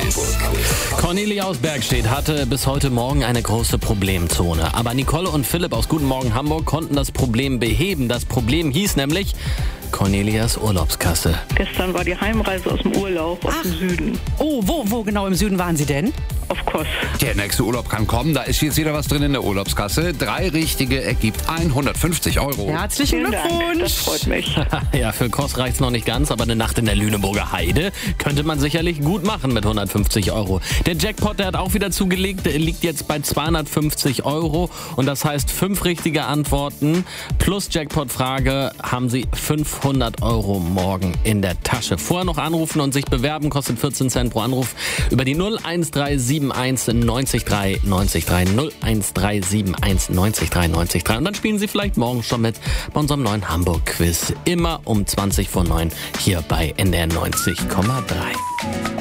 Cornelia aus Bergstedt hatte bis heute Morgen eine große Problemzone. Aber Nicole und Philipp aus Guten Morgen Hamburg konnten das Problem beheben. Das Problem hieß nämlich Cornelias Urlaubskasse. Gestern war die Heimreise aus dem Urlaub aus dem Süden. Oh, wo genau im Süden waren Sie denn? Auf Kos. Der nächste Urlaub kann kommen, da ist jetzt wieder was drin in der Urlaubskasse. 3 richtige ergibt 150 €. Herzlichen Vielen Dank, Glückwunsch. das freut mich. Ja, für Kos reicht's noch nicht ganz, aber eine Nacht in der Lüneburger Heide könnte man sicherlich gut machen mit 150 €. Der Jackpot, der hat auch wieder zugelegt, liegt jetzt bei 250 € und das heißt 5 richtige Antworten plus Jackpot-Frage haben Sie 500 € morgen in der Tasche. Vorher noch anrufen und sich bewerben, kostet 14 Cent pro Anruf über die 01371 90 3 90 3 01371 90 3 90 3 und dann spielen Sie vielleicht morgen schon mit bei unserem neuen Hamburg-Quiz. Immer um 20 vor 9 hier bei NDR 90,3.